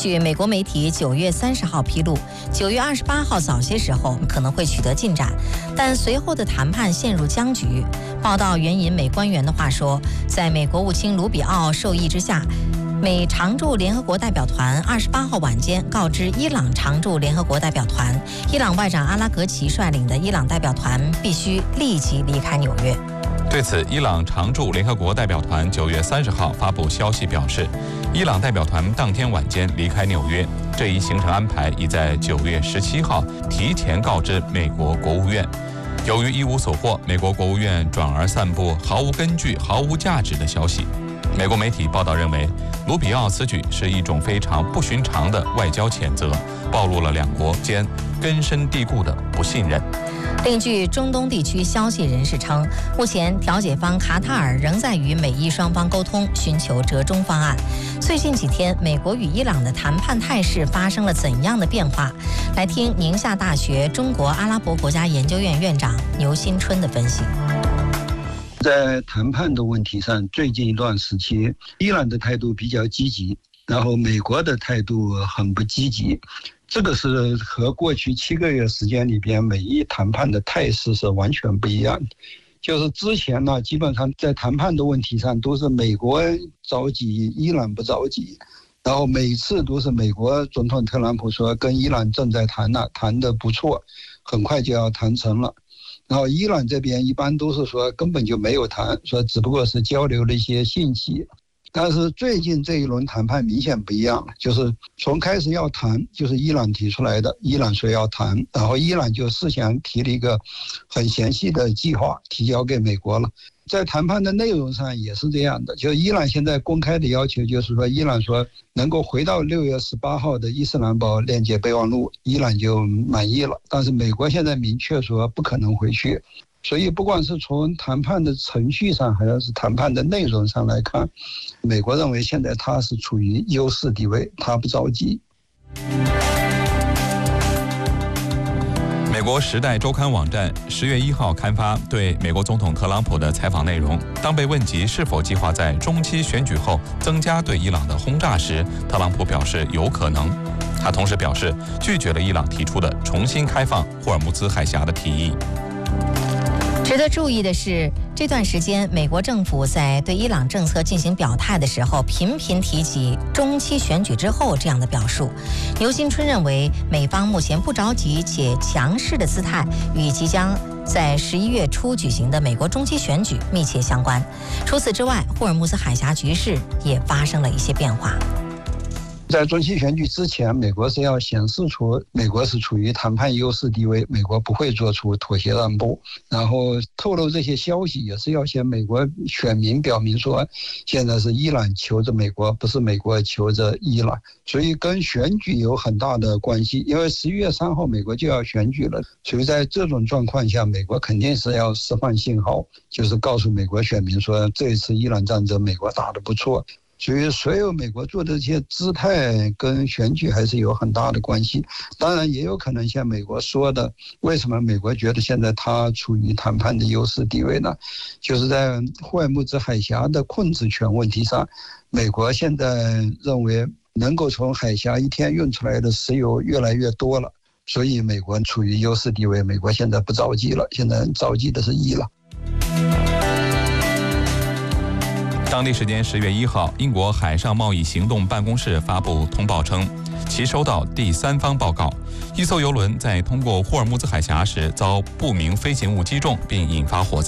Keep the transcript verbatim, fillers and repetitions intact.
据美国媒体九月三十号披露，九月二十八号早些时候可能会取得进展，但随后的谈判陷入僵局。报道援引美官员的话说，在美国务卿卢比奥授意之下，美常驻联合国代表团二十八号晚间告知伊朗常驻联合国代表团，伊朗外长阿拉格齐率领的伊朗代表团必须立即离开纽约。 对此，伊朗常驻联合国代表团九月三十号发布消息表示，伊朗代表团当天晚间离开纽约，这一行程安排已在九月十七号提前告知美国国务院。由于一无所获，美国国务院转而散布毫无根据、毫无价值的消息。美国媒体报道认为，卢比奥此举是一种非常不寻常的外交谴责，暴露了两国间根深蒂固的不信任。 另据中东地区消息人士称，目前调解方卡塔尔仍在与美伊双方沟通，寻求折中方案。最近几天，美国与伊朗的谈判态势发生了怎样的变化？来听宁夏大学中国阿拉伯国家研究院院长牛新春的分析。 在谈判的问题上，最近一段时期，伊朗的态度比较积极，然后美国的态度很不积极。这个是和过去七个月时间里边美伊谈判的态势是完全不一样的。就是之前呢，基本上在谈判的问题上都是美国着急，伊朗不着急。然后每次都是美国总统特朗普说跟伊朗正在谈了，谈得不错，很快就要谈成了。然后伊朗这边一般都是说根本就没有谈，说只不过是交流了一些信息。但是最近这一轮谈判明显不一样了，就是从开始要谈就是伊朗提出来的，伊朗说要谈，然后伊朗就事先提了一个很详细的计划提交给美国了。在谈判的内容上也是这样的，就是伊朗现在公开的要求就是说，伊朗说能够回到六月十八号的伊斯兰堡链接备忘录，伊朗就满意了。但是美国现在明确说不可能回去。所以不管是从谈判的程序上还是谈判的内容上来看，美国认为现在他是处于优势地位，他不着急。 美国《时代周刊》网站十月一号刊发对美国总统特朗普的采访内容。当被问及是否计划在中期选举后增加对伊朗的轰炸时，特朗普表示有可能。他同时表示拒绝了伊朗提出的重新开放霍尔木兹海峡的提议。 值得注意的是，这段时间美国政府在对伊朗政策进行表态的时候，频频提及中期选举之后这样的表述。牛新春认为，美方目前不着急且强势的姿态与即将在十一月初举行的美国中期选举密切相关。除此之外，霍尔木兹海峡局势也发生了一些变化。 在中期选举之前，美国是要显示出美国是处于谈判优势地位，美国不会做出妥协让步，然后透露这些消息也是要向美国选民表明说，现在是伊朗求着美国，不是美国求着伊朗，所以跟选举有很大的关系。因为十一月三号美国就要选举了，所以在这种状况下，美国肯定是要释放信号，就是告诉美国选民说，这一次伊朗战争美国打得不错。所以所有美国做的这些姿态跟选举还是有很大的关系。当然也有可能像美国说的，为什么美国觉得现在它处于谈判的优势地位呢？就是在霍尔木兹海峡的控制权问题上，美国现在认为能够从海峡一天运出来的石油越来越多了，所以美国处于优势地位，美国现在不着急了，现在着急的是伊朗。 当地时间十月一号，英国海上贸易行动办公室发布通报称，其收到第三方报告，一艘油轮在通过霍尔木兹海峡时遭不明飞行物击中并引发火灾。